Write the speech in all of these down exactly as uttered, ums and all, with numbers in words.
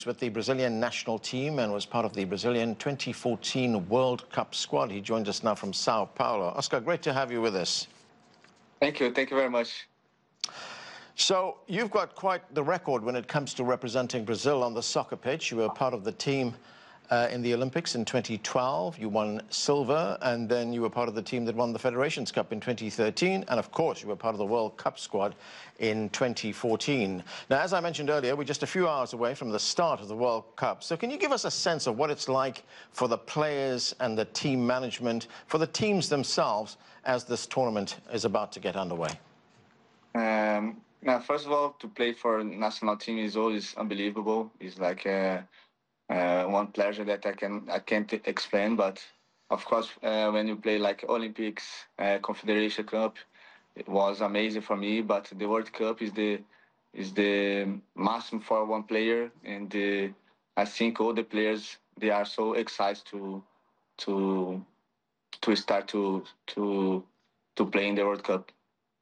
with the Brazilian national team and was part of the Brazilian twenty fourteen World Cup squad. He joins us now from Sao Paulo. Oscar, great to have you with us. Thank you. Thank you very much. So you've got quite the record when it comes to representing Brazil on the soccer pitch. You were part of the team uh, in the Olympics in twenty twelve. You won silver, and then you were part of the team that won the Federations Cup in twenty thirteen. And of course, you were part of the World Cup squad in twenty fourteen. Now, as I mentioned earlier, we're just a few hours away from the start of the World Cup. So can you give us a sense of what it's like for the players and the team management, for the teams themselves, as this tournament is about to get underway? Um, now, first of all, to play for national team is always unbelievable. It's like uh, uh, one pleasure that I can I can't explain. But of course, uh, when you play like Olympics, uh, Confederation Cup, it was amazing for me. But the World Cup is the is the maximum for one player, and uh, I think all the players, they are so excited to to to start to to to play in the World Cup.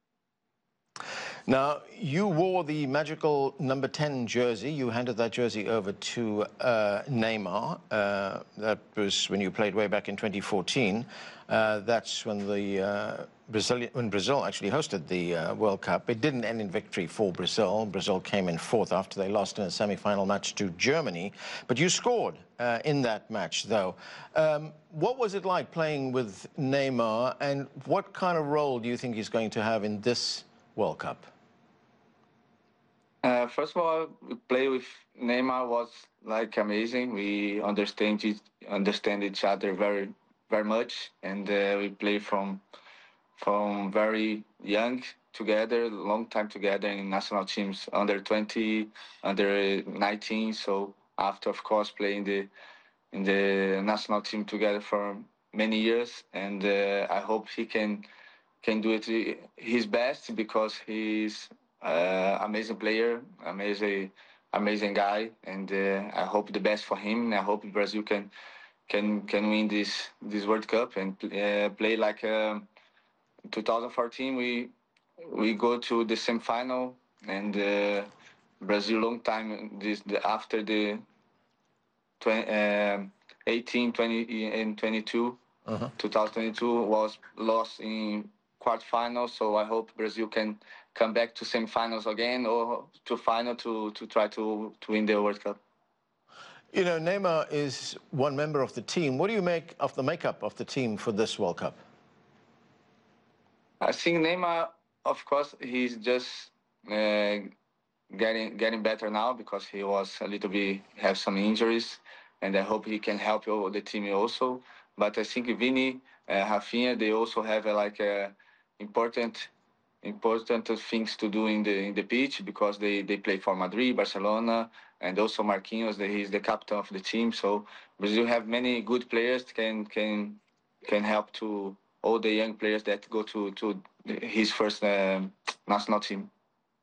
Now, you wore the magical number ten jersey. You handed that jersey over to uh, Neymar. Uh, that was when you played way back in twenty fourteen. Uh, that's when the uh, Brazil, when Brazil actually hosted the uh, World Cup. It didn't end in victory for Brazil. Brazil came in fourth after they lost in a semi-final match to Germany. But you scored uh, in that match, though. Um, what was it like playing with Neymar, and what kind of role do you think he's going to have in this World Cup? Uh, first of all, we play with Neymar was like amazing. We understand each, understand each other very very much, and uh, we play from from very young together, long time together in national teams, under twenty, under nineteen. So after, of course, playing the in the national team together for many years, and uh, I hope he can can do it his best, because he's uh, amazing player, amazing, amazing guy, and uh, I hope the best for him. And I hope Brazil can can can win this this World Cup and uh, play like uh, twenty fourteen. We we go to the semi-final, and uh, Brazil long time this the, after the twenty, uh, eighteen, twenty, and twenty-two. Uh-huh. twenty twenty-two was lost in quarterfinals, so I hope Brazil can come back to semifinals again, or to final to to try to to win the World Cup. You know, Neymar is one member of the team. What do you make of the makeup of the team for this World Cup? I think Neymar, of course, he's just uh, getting getting better now, because he was a little bit have some injuries, and I hope he can help the team also. But I think Vini, uh, Rafinha, they also have uh, like uh, important important things to do in the in the pitch, because they, they play for Madrid, Barcelona, and also Marquinhos. He's the captain of the team. So Brazil have many good players can can can help to all the young players that go to to his first um, national team.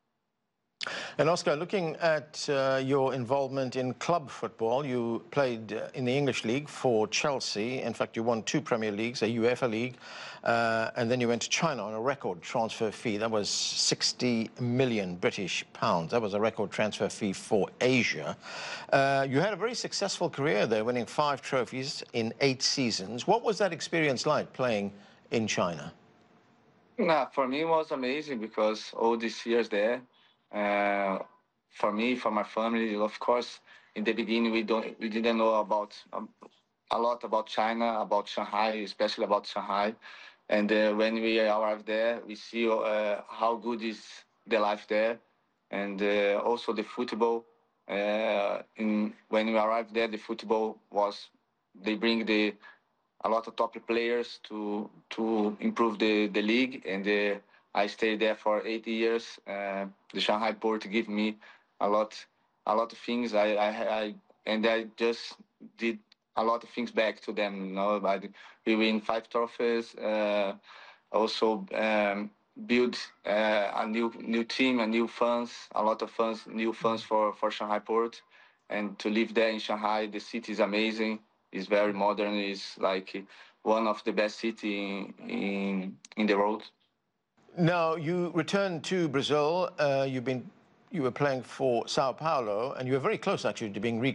And Oscar, looking at uh, your involvement in club football, you played uh, in the English League for Chelsea. In fact, you won two Premier Leagues, a UEFA League, uh, and then you went to China on a record transfer fee. That was sixty million British pounds. That was a record transfer fee for Asia. Uh, you had a very successful career there, winning five trophies in eight seasons. What was that experience like, playing in China? Nah, for me, it was amazing, because all these years there, Uh, for me, for my family, of course, in the beginning we don't we didn't know about um, a lot about China, about Shanghai, especially about Shanghai. And uh, when we arrived there, we see uh, how good is the life there, and uh, also the football. Uh, in when we arrived there, the football was they bring the a lot of top players to to improve the the league, and uh, I stayed there for eight years. Uh, the Shanghai Port gave me a lot, a lot of things. I, I, I, and I just did a lot of things back to them. You know, I, we win five trophies. Uh, also um, build uh, a new, new team, a new fans, a lot of fans, new fans for for Shanghai Port, and to live there in Shanghai, the city is amazing. It's very modern. It's like one of the best cities in, in in the world. Now, you returned to Brazil. Uh, you've been, you were playing for Sao Paulo, and you were very close, actually, to being